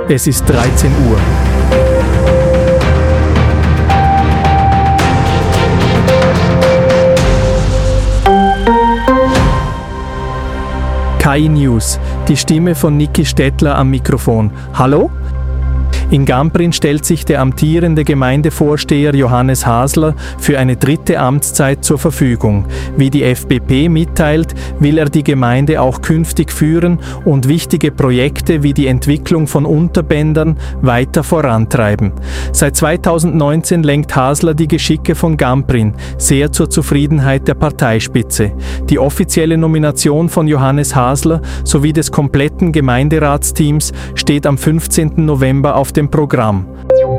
Es ist 13 Uhr. KI News, die Stimme von Niki Stettler am Mikrofon. Hallo? In Gamprin stellt sich der amtierende Gemeindevorsteher Johannes Hasler für eine 3. Amtszeit zur Verfügung. Wie die FPP mitteilt, will er die Gemeinde auch künftig führen und wichtige Projekte wie die Entwicklung von Unterbändern weiter vorantreiben. Seit 2019 lenkt Hasler die Geschicke von Gamprin, sehr zur Zufriedenheit der Parteispitze. Die offizielle Nomination von Johannes Hasler sowie des kompletten Gemeinderatsteams steht am 15. November auf dem Programm.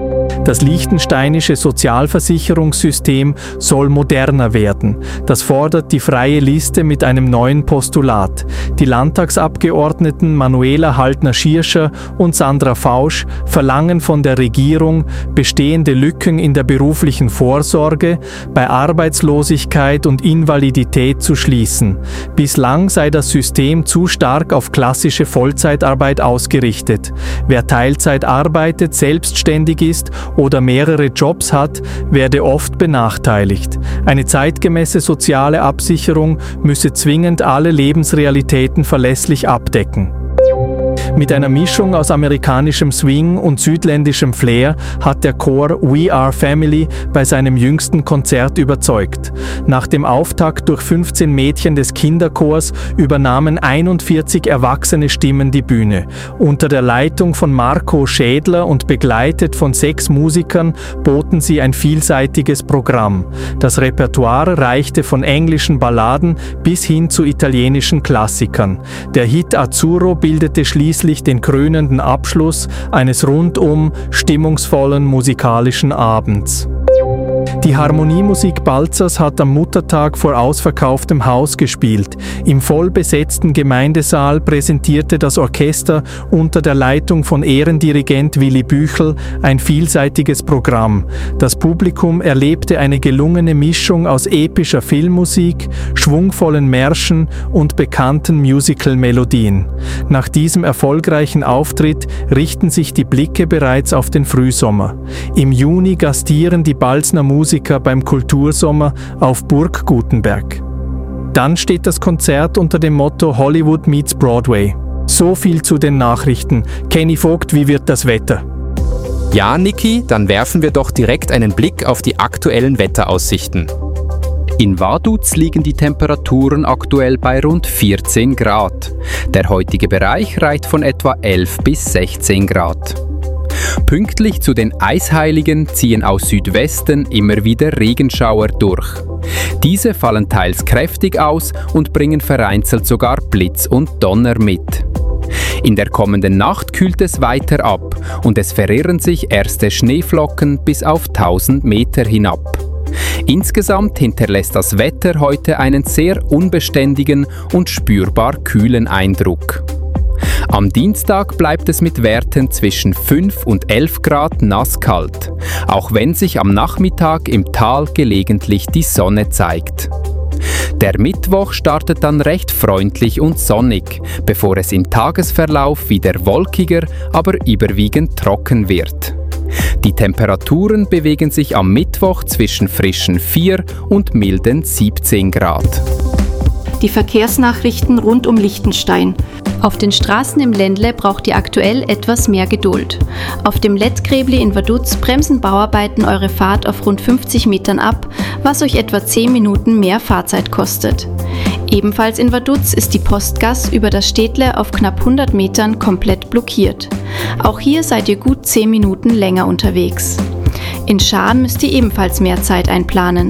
Das liechtensteinische Sozialversicherungssystem soll moderner werden. Das fordert die Freie Liste mit einem neuen Postulat. Die Landtagsabgeordneten Manuela Haltner-Schirscher und Sandra Fausch verlangen von der Regierung, bestehende Lücken in der beruflichen Vorsorge, bei Arbeitslosigkeit und Invalidität zu schließen. Bislang sei das System zu stark auf klassische Vollzeitarbeit ausgerichtet. Wer Teilzeit arbeitet, selbstständig ist oder mehrere Jobs hat, werde oft benachteiligt. Eine zeitgemäße soziale Absicherung müsse zwingend alle Lebensrealitäten verlässlich abdecken. Mit einer Mischung aus amerikanischem Swing und südländischem Flair hat der Chor We Are Family bei seinem jüngsten Konzert überzeugt. Nach dem Auftakt durch 15 Mädchen des Kinderchors übernahmen 41 erwachsene Stimmen die Bühne. Unter der Leitung von Marco Schädler und begleitet von 6 Musikern boten sie ein vielseitiges Programm. Das Repertoire reichte von englischen Balladen bis hin zu italienischen Klassikern. Der Hit Azzurro bildete schließlich den krönenden Abschluss eines rundum stimmungsvollen musikalischen Abends. Die Harmoniemusik Balzers hat am Muttertag vor ausverkauftem Haus gespielt. Im vollbesetzten Gemeindesaal präsentierte das Orchester unter der Leitung von Ehrendirigent Willi Büchel ein vielseitiges Programm. Das Publikum erlebte eine gelungene Mischung aus epischer Filmmusik, schwungvollen Märschen und bekannten Musical-Melodien. Nach diesem erfolgreichen Auftritt richten sich die Blicke bereits auf den Frühsommer. Im Juni gastieren die Balzner Musiker beim Kultursommer auf Burg Gutenberg. Dann steht das Konzert unter dem Motto Hollywood meets Broadway. So viel zu den Nachrichten. Kenny Vogt, wie wird das Wetter? Ja, Niki, dann werfen wir doch direkt einen Blick auf die aktuellen Wetteraussichten. In Vaduz liegen die Temperaturen aktuell bei rund 14 Grad. Der heutige Bereich reicht von etwa 11 bis 16 Grad. Pünktlich zu den Eisheiligen ziehen aus Südwesten immer wieder Regenschauer durch. Diese fallen teils kräftig aus und bringen vereinzelt sogar Blitz und Donner mit. In der kommenden Nacht kühlt es weiter ab und es verirren sich erste Schneeflocken bis auf 1000 Meter hinab. Insgesamt hinterlässt das Wetter heute einen sehr unbeständigen und spürbar kühlen Eindruck. Am Dienstag bleibt es mit Werten zwischen 5 und 11 Grad nasskalt, auch wenn sich am Nachmittag im Tal gelegentlich die Sonne zeigt. Der Mittwoch startet dann recht freundlich und sonnig, bevor es im Tagesverlauf wieder wolkiger, aber überwiegend trocken wird. Die Temperaturen bewegen sich am Mittwoch zwischen frischen 4 und milden 17 Grad. Die Verkehrsnachrichten rund um Liechtenstein. Auf den Straßen im Ländle braucht ihr aktuell etwas mehr Geduld. Auf dem Lettgräbli in Vaduz bremsen Bauarbeiten eure Fahrt auf rund 50 Metern ab, was euch etwa 10 Minuten mehr Fahrzeit kostet. Ebenfalls in Vaduz ist die Postgasse über das Städtle auf knapp 100 Metern komplett blockiert. Auch hier seid ihr gut 10 Minuten länger unterwegs. In Schaan müsst ihr ebenfalls mehr Zeit einplanen.